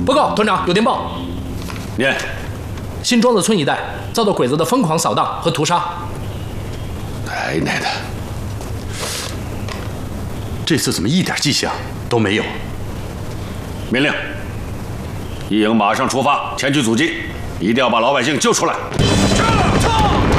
报告团长，有电报。 念。 新庄子村一带遭到鬼子的疯狂扫荡和屠杀。 奶奶的！这次怎么一点迹象都没有？命令，一营马上出发前去阻击，一定要把老百姓救出来。